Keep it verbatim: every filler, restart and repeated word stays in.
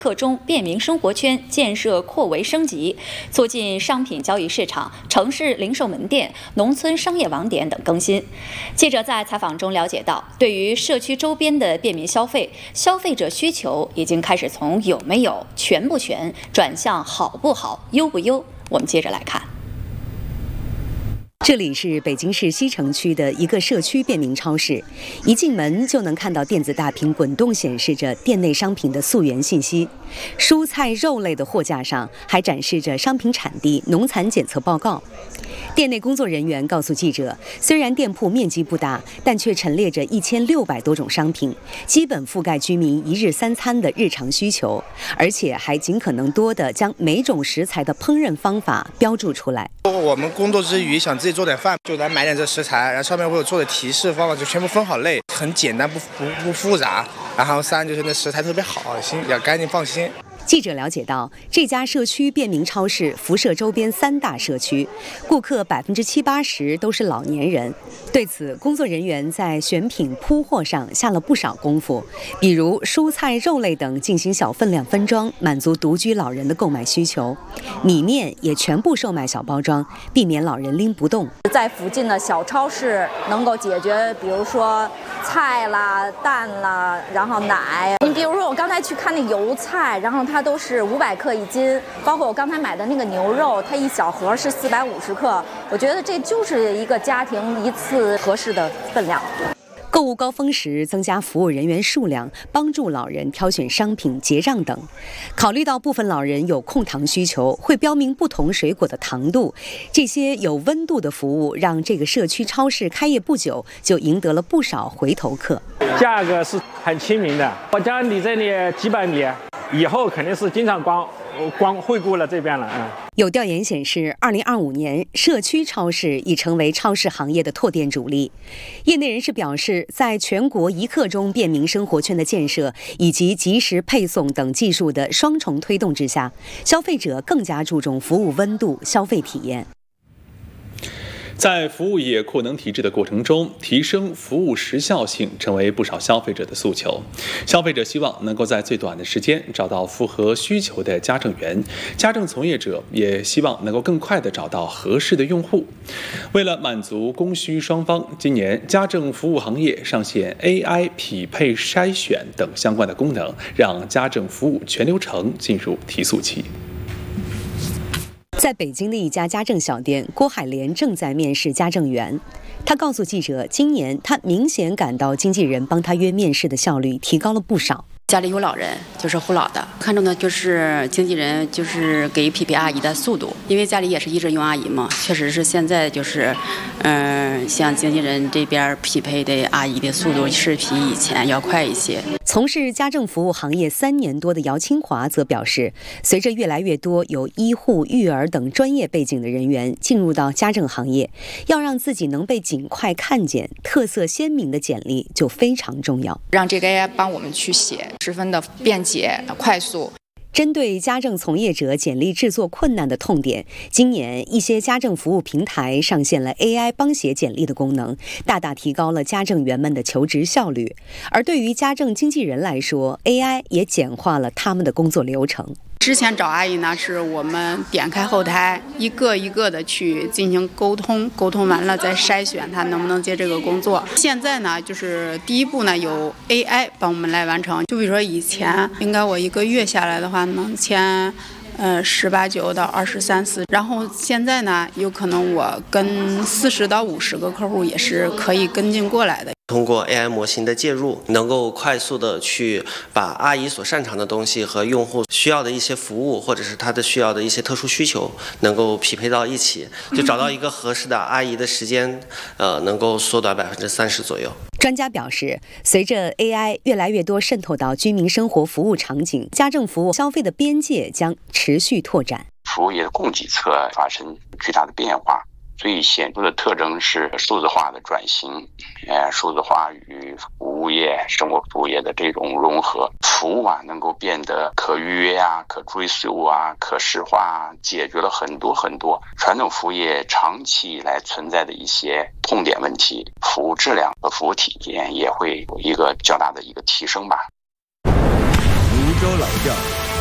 客中便民生活圈建设扩围升级，促进商品交易市场、城市零售门店、农村商业网点等更新。记者在采访中了解到，对于社区周边的便民消费，消费者需求已经开始从有没有、全不全转向好不好、优不优。我们接着来看。 这里是北京市西城区的一个社区便民超市，一进门就能看到电子大屏滚动显示着店内商品的溯源信息，蔬菜肉类的货架上还展示着商品产地、农残检测报告。店内工作人员告诉记者，虽然店铺面积不大，但却陈列着一千六百多种商品，基本覆盖居民一日三餐的日常需求，而且还尽可能多地将每种食材的烹饪方法标注出来。 我们工作之余想自己做点饭，就来买点这食材，然后上面会有做的提示方法，就全部分好类，很简单，不不不复杂。然后三就是那食材特别好，新也干净放心。 记者了解到，这家社区便民超市辐射周边三大社区，顾客百分之七八十都是老年人。对此，工作人员在选品铺货上下了不少功夫，比如蔬菜、肉类等进行小分量分装，满足独居老人的购买需求；米面也全部售卖小包装，避免老人拎不动。 在附近的小超市能够解决，比如说菜啦、蛋啦，然后奶。你比如说，我刚才去看那油菜，然后它都是五百克一斤，包括我刚才买的那个牛肉，它一小盒是四百五十克。我觉得这就是一个家庭一次合适的分量。 购物高峰时增加服务人员数量，帮助老人挑选商品、结账等。考虑到部分老人有控糖需求，会标明不同水果的糖度。这些有温度的服务，让这个社区超市开业不久就赢得了不少回头客。 价格是很亲民的，我家离这里几百米，以后肯定是经常光光惠顾了这边了啊。 有调研显示，二零二五年社区超市已成为超市行业的拓店主力。业内人士表示，在全国一刻钟便民生活圈的建设以及及时配送等技术的双重推动之下，消费者更加注重服务温度、消费体验。 在服务业扩能提质的过程中，提升服务时效性成为不少消费者的诉求。消费者希望能够在最短的时间找到符合需求的家政员，家政从业者也希望能够更快地找到合适的用户。为了满足供需双方，今年家政服务行业上线 A I 匹配筛选等相关的功能，让家政服务全流程进入提速期。 在北京的一家家政小店，郭海莲正在面试家政员。他告诉记者，今年他明显感到经纪人帮他约面试的效率提高了不少。 家里有老人，就是护老的，看重的就是经纪人就是给匹配阿姨的速度，因为家里也是一直用阿姨嘛，确实是现在就是，嗯、呃，像经纪人这边匹配的阿姨的速度是比以前要快一些。 从事家政服务行业三年多的姚清华则表示，随着越来越多有医护、育儿等专业背景的人员进入到家政行业，要让自己能被尽快看见，特色鲜明的简历就非常重要。 让这个 A I 帮我们去写，十分的便捷快速。 针对家政从业者简历制作困难的痛点，今年一些家政服务平台上线了 A I 帮写简历的功能，大大提高了家政员们的求职效率。而对于家政经纪人来说， A I 也简化了他们的工作流程。 之前找阿姨呢，是我们点开后台，一个一个的去进行沟通，沟通完了再筛选她能不能接这个工作。现在呢，就是第一步呢，由 A I 帮我们来完成。就比如说以前，应该我一个月下来的话，能签呃十八九到二十三四，然后现在呢，有可能我跟四十到五十个客户也是可以跟进过来的。 通过 A I 模型的介入，能够快速的去把阿姨所擅长的东西和用户需要的一些服务，或者是他的需要的一些特殊需求，能够匹配到一起，就找到一个合适的阿姨的时间，呃，能够缩短百分之三十左右。 专家表示，随着 A I 越来越多渗透到居民生活服务场景，家政服务消费的边界将持续拓展。 服务业的供给侧发生巨大的变化。最显著的特征是数字化的转型，呃，数字化与服务业、生活服务业的这种融合，服务啊能够变得可预约啊、可追溯啊、可视化啊，解决了很多很多传统服务业长期以来存在的一些痛点问题，服务质量和服务体验也会有一个较大的一个提升吧。 如州老窖。